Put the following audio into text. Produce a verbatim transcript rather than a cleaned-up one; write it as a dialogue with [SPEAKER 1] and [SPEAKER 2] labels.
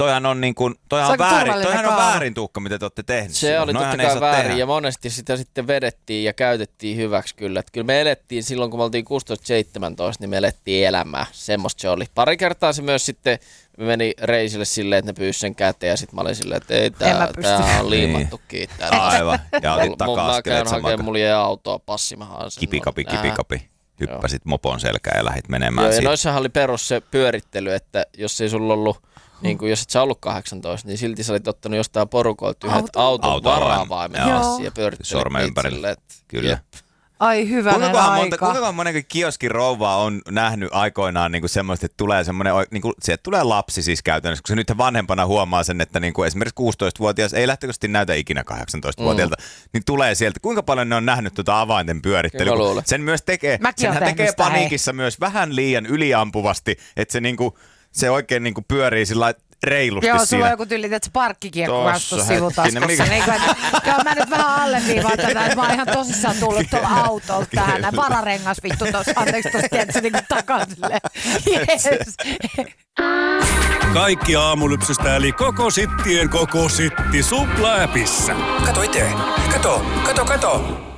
[SPEAKER 1] toihan on niin kuin, toihan on väärin, toihan on väärin Tuukka, mitä te olette tehneet.
[SPEAKER 2] Se oli totta kai väärin tehdä. Ja monesti sitä sitten vedettiin ja käytettiin hyväksi kyllä. Että kyllä me elettiin silloin, kun me oltiin kuusitoista seitsemäntoista, niin me elettiin elämää. Semmosta se oli. Pari kertaa se myös sitten meni reisille silleen, että ne pyysi sen käteen ja sitten mä olin silleen, että ei tää, tää on liimattu kiittää.
[SPEAKER 1] Aivan. Ja otit taka-askeleet.
[SPEAKER 2] Mä käyn hakemaan, mulla jäi autoa passimahaan.
[SPEAKER 1] Kipikapi, kipikapi. Hyppäsit mopon selkään ja lähdit menemään.
[SPEAKER 2] Joo,
[SPEAKER 1] siitä.
[SPEAKER 2] Ja noissahan oli perus se pyörittely, että jos ei sulla ollut, niin kuin, jos et sä ollut kahdeksantoista, niin silti sä olit ottanut jostain porukolta yhdet auton, auton varavaimet ja pyörittelit
[SPEAKER 1] sormen ympärille. Kyllä. Jep.
[SPEAKER 3] Ai hyvänen aika.
[SPEAKER 1] Kuinka monenkin kioskin rouvaa on nähnyt aikoinaan niinku semmoista, että tulee semmoinen, niinku, sieltä tulee lapsi siis käytännössä, kun se nyt vanhempana huomaa sen, että niinku esimerkiksi kuusitoistavuotias ei lähtökohtaisesti näytä ikinä kahdeksantoistavuotiaalta, mm. niin tulee sieltä, kuinka paljon ne on nähnyt tuota avainten pyörittelyä. Sen myös tekee, senhän tekee paniikissa hei. Myös vähän liian yliampuvasti, että se, niinku, se oikein niinku pyörii sillä reilusti
[SPEAKER 3] joo,
[SPEAKER 1] siinä.
[SPEAKER 3] sulla on joku tyyli, että se parkkikiekko astuu sivutaskassa. Niin joo, mä nyt vähän alleviivaan tätä, että mä oon ihan tosissaan tullut tuolla autolta tähän. Näin vararengas vittu tossa, anteeksi tossa tiedätkö niinku takaa silleen. Yes.
[SPEAKER 4] Kaikki aamulypsystä eli koko sittien koko sitti Supla-äpissä.
[SPEAKER 5] Kato itse, kato, kato, kato.